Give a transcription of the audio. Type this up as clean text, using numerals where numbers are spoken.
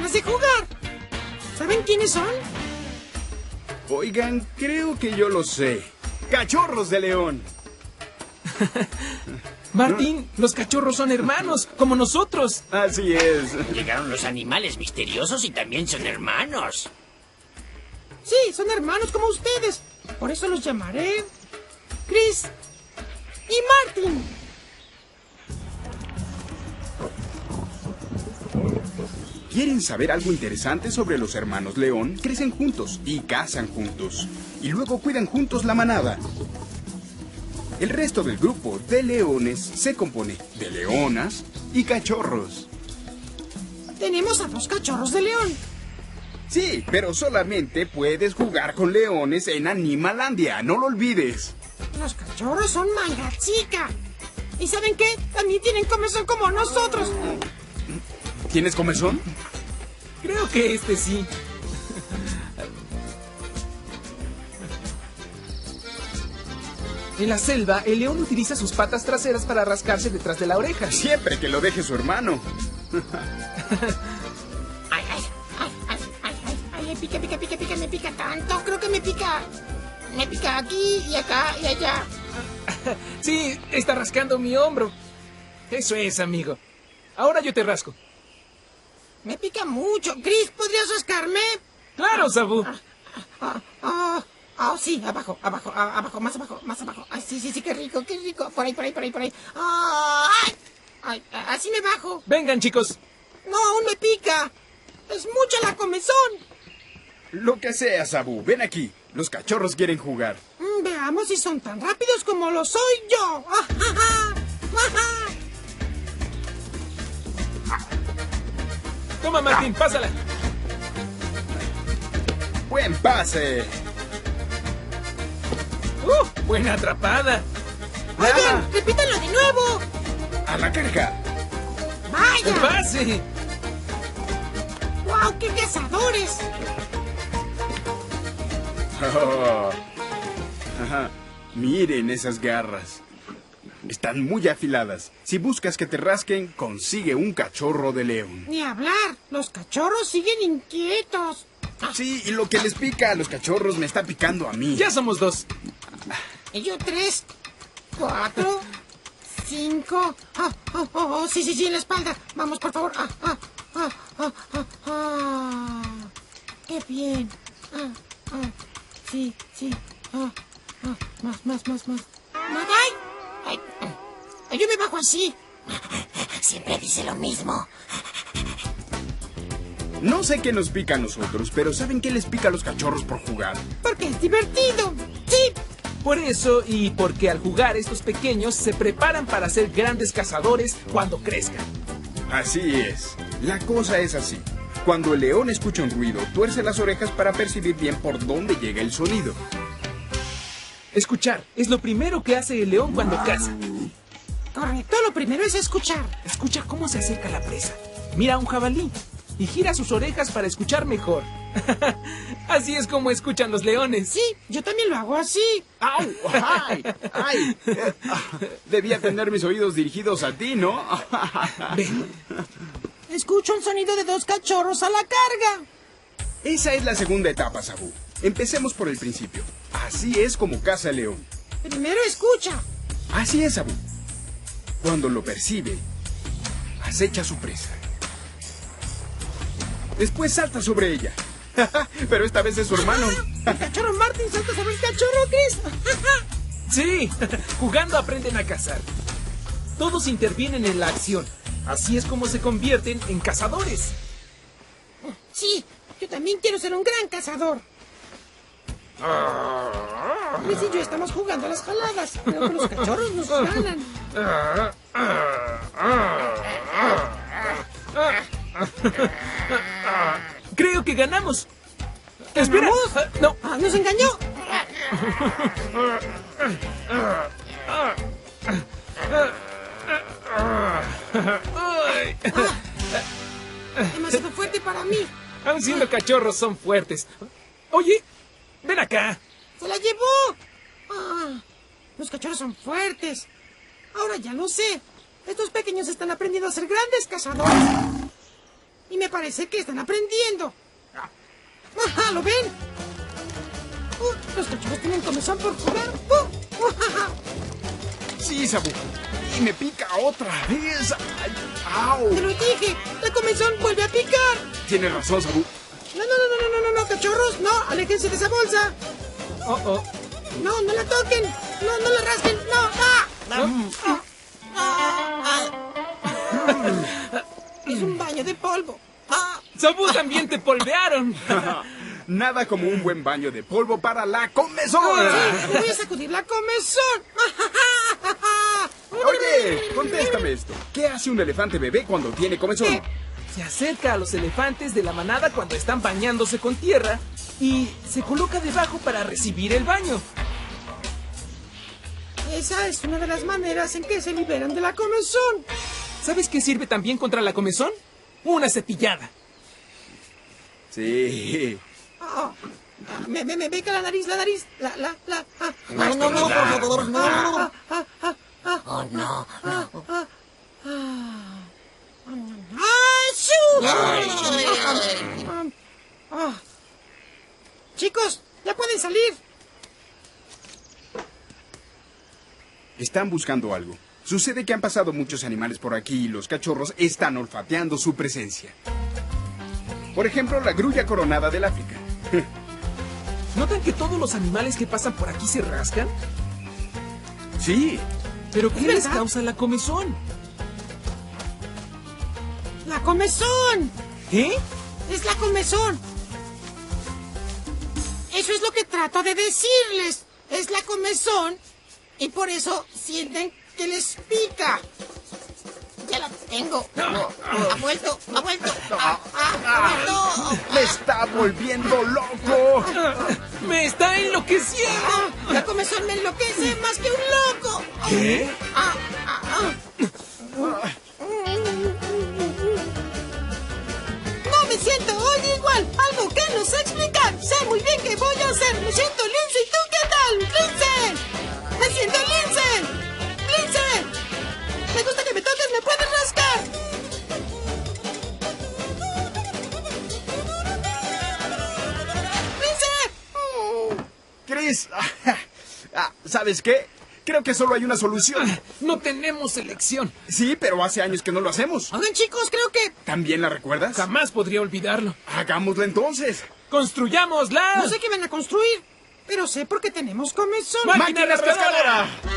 ganas de jugar. ¿Saben quiénes son? Oigan, creo que yo lo sé. ¡Cachorros de León! Martín, los cachorros son hermanos, como nosotros. Así es. Llegaron los animales misteriosos y también son hermanos. Sí, son hermanos como ustedes. Por eso los llamaré Chris y Martin. ¿Quieren saber algo interesante sobre los hermanos León? Crecen juntos y cazan juntos. Y luego cuidan juntos la manada. El resto del grupo de leones se compone de leonas y cachorros. Tenemos a 2 cachorros de león. Sí, pero solamente puedes jugar con leones en Animalandia, no lo olvides. Los cachorros son manga chica. ¿Y saben qué? También tienen comezón como nosotros. ¿Tienes comezón? Creo que este sí. En la selva, el león utiliza sus patas traseras para rascarse detrás de la oreja. Siempre que lo deje su hermano. Ay, ay, ay, ay, ay, ay, ay, pica, pica, pica, pica, me pica tanto. Creo que me pica aquí y acá y allá. Sí, está rascando mi hombro. Eso es, amigo. Ahora yo te rasco. Me pica mucho. Chris, ¿podrías rascarme? ¡Claro, Sabu! Sí, abajo, más abajo. Ay, sí, qué rico. Por ahí. Ay, así me bajo. Vengan, chicos. No, aún me pica. Es mucha la comezón. Lo que sea, Sabu, ven aquí. Los cachorros quieren jugar. Veamos si son tan rápidos como lo soy yo. Toma, Martín, pásala. ¡Buen pase! ¡Buena atrapada! Oigan, repítanlo de nuevo. ¡A la carga! ¡El ¡Vaya! pase! ¡Wow, qué cazadores! Oh. Ajá. Miren esas garras. Están muy afiladas. Si buscas que te rasquen, consigue un cachorro de león. Ni hablar, los cachorros siguen inquietos. Sí, y lo que les pica a los cachorros me está picando a mí. Ya somos 2. Y yo 3, 4, 5. Sí, en la espalda. Vamos, por favor. Qué bien. Sí. Más. Ay, yo me bajo así. Siempre dice lo mismo. No sé qué nos pica a nosotros, pero ¿saben qué les pica a los cachorros por jugar? Porque es divertido. Sí. Por eso y porque al jugar estos pequeños se preparan para ser grandes cazadores cuando crezcan. Así es. La cosa es así. Cuando el león escucha un ruido, tuerce las orejas para percibir bien por dónde llega el sonido. Escuchar es lo primero que hace el león cuando caza. Correcto, lo primero es escuchar. Escucha cómo se acerca la presa. Mira a un jabalí y gira sus orejas para escuchar mejor. Así es como escuchan los leones. Sí, yo también lo hago así. ¡Au! ¡Ay! Debía tener mis oídos dirigidos a ti, ¿no? Ven. Escucho un sonido de 2 cachorros a la carga. Esa es la segunda etapa, Sabu. Empecemos por el principio. Así es como caza el león. Primero escucha. Así es, Sabu. Cuando lo percibe, acecha a su presa. Después salta sobre ella. Pero esta vez es su hermano. El cachorro Martin salta sobre el cachorro Chris. Sí, jugando aprenden a cazar. Todos intervienen en la acción. Así es como se convierten en cazadores. Sí, yo también quiero ser un gran cazador. Chris y yo estamos jugando a las jaladas. Creo que los cachorros nos ganan. Creo que ganamos. ¡Espera! No. ¡Nos engañó! Ay. Demasiado fuerte para mí. Aun siendo cachorros son fuertes. Oye, ven acá. ¡Se la llevó! Los cachorros son fuertes. Ahora ya lo sé. Estos pequeños están aprendiendo a ser grandes cazadores. y me parece que están aprendiendo. Ajá, ¿lo ven? Los cachorros tienen comezón por jugar. Sí, Sabu. Y me pica otra vez. Ay, ¡au! Te lo dije, la comezón vuelve a picar. Tienes razón, Sabu. No, cachorros, no, aléjense de esa bolsa. Oh. No, no la toquen. No la rasquen. Es un baño de polvo. Sabu, también te polvearon. Nada como un buen baño de polvo para la comezón. Sí, voy a sacudir la comezón. Oye, contéstame esto. ¿Qué hace un elefante bebé cuando tiene comezón? Se acerca a los elefantes de la manada cuando están bañándose con tierra y se coloca debajo para recibir el baño. Esa es una de las maneras en que se liberan de la comezón. ¿Sabes qué sirve también contra la comezón? Una cepillada. Sí. Me pica la nariz. No, por favor, no. Oh, no. Chicos, ya pueden salir. Están buscando algo. Sucede que han pasado muchos animales por aquí y los cachorros están olfateando su presencia. Por ejemplo, la grulla coronada del África. ¿Notan que todos los animales que pasan por aquí se rascan? Sí. ¿Pero qué ¿Es les verdad? causa la comezón? ¡La comezón! ¿Eh? ¡Es la comezón! Eso es lo que trato de decirles. Es la comezón y por eso sienten que les pica. Ya la tengo. Ha vuelto. Ha vuelto. ¡Me está volviendo loco! ¡Me está enloqueciendo! La comezón me enloquece más que un loco. ¿Qué? No me siento hoy igual. Algo que no sé explicar. Sé muy bien qué voy a hacer. Me siento Lince. ¿Y tú qué tal? ¡Lince! ¡Me siento Lince! ¡Lince! Me gusta que me toques. ¿Me puedes rascar? ¡Lince! Chris, ¿sabes qué? Creo que solo hay una solución. No tenemos elección. Sí, pero hace años que no lo hacemos. Oigan, chicos, creo que... ¿También la recuerdas? Jamás podría olvidarlo. Hagámoslo entonces. ¡Construyámosla! No sé qué van a construir, pero sé porque tenemos comezón. ¡Máquina rascadora!